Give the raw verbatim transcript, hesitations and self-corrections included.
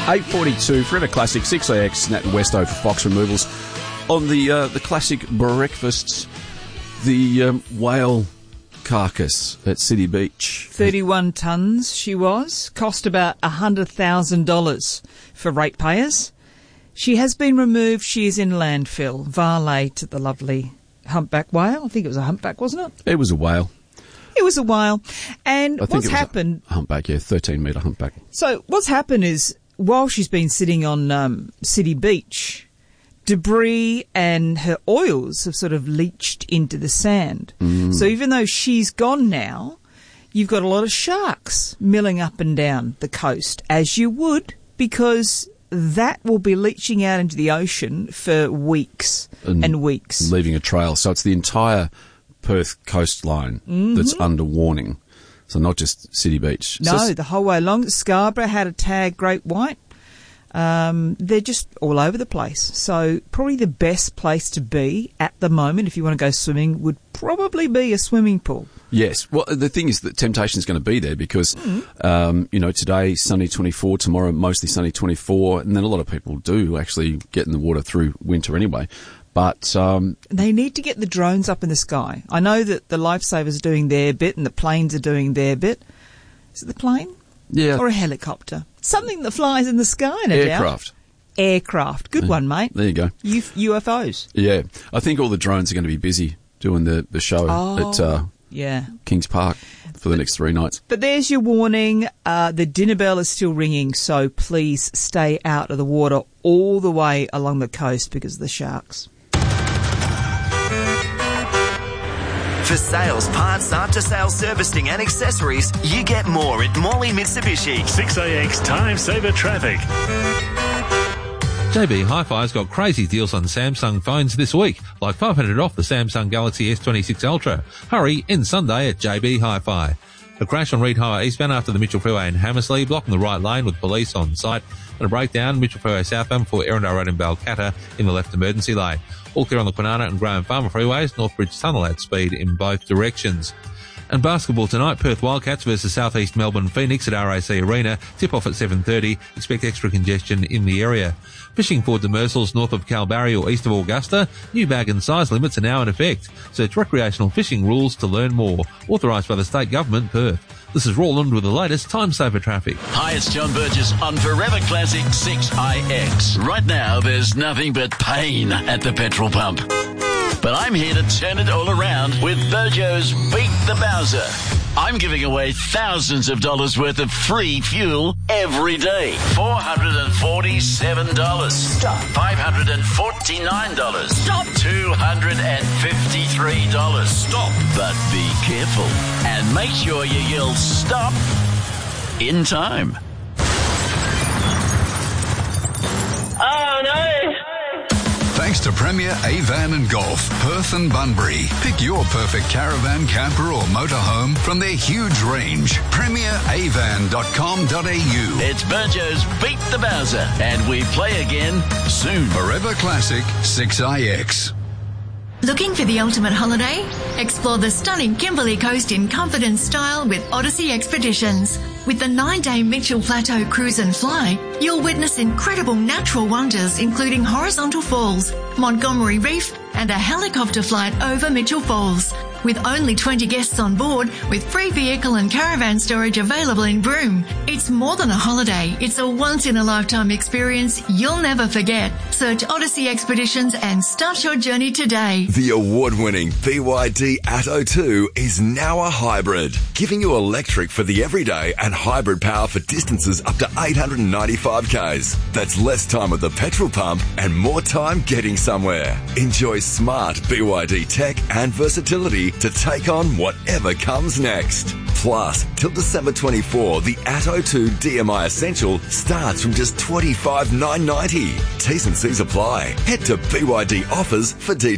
eight forty-two, Forever Classic, six A X, Nat and Westo for Fox Removals. On the uh, the classic breakfasts, the um, whale carcass at City Beach. thirty-one tonnes she was. Cost about one hundred thousand dollars for ratepayers. She has been removed. She is in landfill. Varley to the lovely humpback whale. I think it was a humpback, wasn't it? It was a whale. It was a whale. And I think what's it was happened... A humpback, yeah, thirteen metre humpback. So what's happened is, while she's been sitting on um, City Beach, debris and her oils have sort of leached into the sand. Mm. So even though she's gone now, you've got a lot of sharks milling up and down the coast, as you would, because that will be leaching out into the ocean for weeks and, and weeks. Leaving a trail. So it's the entire Perth coastline mm-hmm. that's under warning. So not just City Beach. No, so the whole way along. Scarborough had a tag great white. Um, they're just all over the place. So probably the best place to be at the moment, if you want to go swimming, would probably be a swimming pool. Yes. Well, the thing is that temptation is going to be there because, mm. um, you know, today sunny twenty-four, tomorrow mostly sunny twenty-four, and then a lot of people do actually get in the water through winter anyway. But um, they need to get the drones up in the sky. I know that the lifesavers are doing their bit and the planes are doing their bit. Is it the plane? Yeah. Or a helicopter? Something that flies in the sky, no doubt. Aircraft. Aircraft. Good yeah. one, mate. There you go. U- UFOs. Yeah. I think all the drones are going to be busy doing the, the show oh, at uh, yeah. Kings Park for the next three nights. But there's your warning. Uh, the dinner bell is still ringing, so please stay out of the water all the way along the coast because of the sharks. For sales, parts, after-sales servicing and accessories, you get more at Morley Mitsubishi. six A X Time Saver Traffic. J B Hi-Fi's got crazy deals on Samsung phones this week, like five hundred dollars off the Samsung Galaxy S twenty-six Ultra. Hurry, end Sunday at J B Hi-Fi. A crash on Reed Highway eastbound after the Mitchell Freeway in Hammersley, blocking the right lane with police on site. And a breakdown, Mitchell Freeway southbound for Erindale Road in Balcatta in the left emergency lane. All clear on the Kwinana and Graham Farmer freeways, Northbridge Tunnel at speed in both directions. And basketball tonight, Perth Wildcats versus South East Melbourne Phoenix at R A C Arena. Tip-off at seven thirty. Expect extra congestion in the area. Fishing for demersals north of Kalbarri or east of Augusta. New bag and size limits are now in effect. Search recreational fishing rules to learn more. Authorised by the State Government, Perth. This is Roland with the latest Time Saver Traffic. Hi, it's John Burgess on Forever Classic six I X. Right now, there's nothing but pain at the petrol pump. But I'm here to turn it all around with Burjo's Beat the Bowser. I'm giving away thousands of dollars worth of free fuel every day. four hundred forty-seven dollars. Stop. five hundred forty-nine dollars. Stop. two hundred fifty-three dollars. Stop. But be careful and make sure you yell stop in time. Oh, no. Thanks to Premier Avan and Golf, Perth and Bunbury. Pick your perfect caravan, camper or motorhome from their huge range. premier avan dot com dot a u. It's Burjo's Beat the Bowser, and we play again soon. Forever Classic six I X. Looking for the ultimate holiday? Explore the stunning Kimberley Coast in comfort and style with Odyssey Expeditions. With the nine-day Mitchell Plateau Cruise and Fly, you'll witness incredible natural wonders including horizontal falls, Montgomery Reef, and a helicopter flight over Mitchell Falls. With only twenty guests on board, with free vehicle and caravan storage available in Broome. It's more than a holiday. It's a once-in-a-lifetime experience you'll never forget. Search Odyssey Expeditions and start your journey today. The award-winning B Y D Atto two is now a hybrid, giving you electric for the everyday and hybrid power for distances up to eight hundred ninety-five kays. That's less time at the petrol pump and more time getting somewhere. Enjoy smart B Y D tech and versatility to take on whatever comes next. Plus, till December twenty-fourth, the Atto two D M I Essential starts from just twenty-five thousand nine hundred ninety dollars. T's and C's apply. Head to B Y D Offers for details.